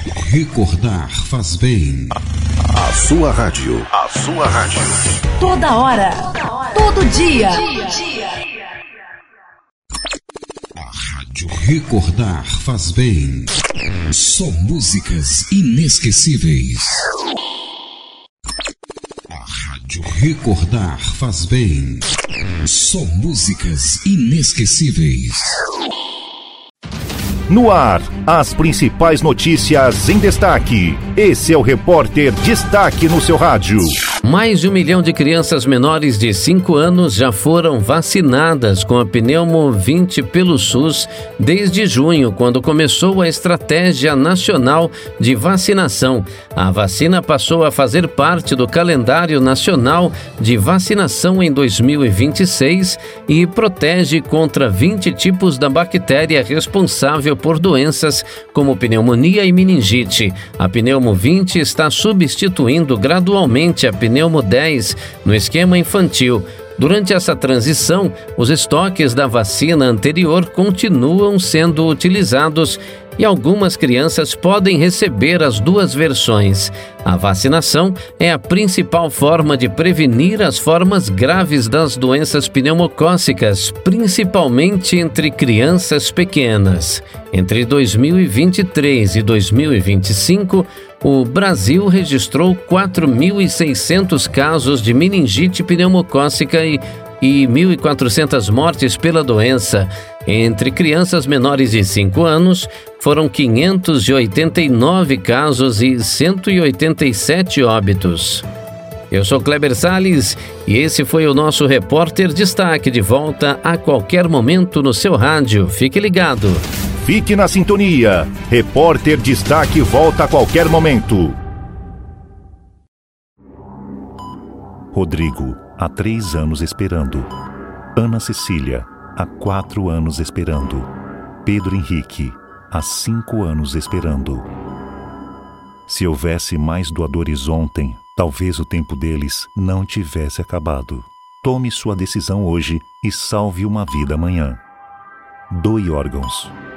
Recordar faz bem. A sua rádio. A sua rádio. Toda hora. Todo dia. A rádio Recordar faz bem. Só músicas inesquecíveis. A rádio Recordar faz bem. Só músicas inesquecíveis. No ar, as principais notícias em destaque. Esse é o Repórter Destaque no seu rádio. Mais de 1 milhão de crianças menores de 5 anos já foram vacinadas com a Pneumo 20 pelo SUS desde junho, quando começou a Estratégia Nacional de Vacinação. A vacina passou a fazer parte do Calendário Nacional de Vacinação em 2026 e protege contra 20 tipos da bactéria responsável por doenças como pneumonia e meningite. A Pneumo 20 está substituindo gradualmente a Pneumo 10 no esquema infantil. Durante essa transição, os estoques da vacina anterior continuam sendo utilizados e algumas crianças podem receber as duas versões. A vacinação é a principal forma de prevenir as formas graves das doenças pneumocócicas, principalmente entre crianças pequenas. Entre 2023 e 2025, o Brasil registrou 4.600 casos de meningite pneumocócica e 1.400 mortes pela doença. Entre crianças menores de 5 anos, foram 589 casos e 187 óbitos. Eu sou Kleber Salles e esse foi o nosso Repórter Destaque, de volta a qualquer momento no seu rádio. Fique ligado. Fique na sintonia. Repórter Destaque volta a qualquer momento. Rodrigo, há 3 anos esperando. Ana Cecília, há 4 anos esperando. Pedro Henrique, há 5 anos esperando. Se houvesse mais doadores ontem, talvez o tempo deles não tivesse acabado. Tome sua decisão hoje e salve uma vida amanhã. Doe órgãos.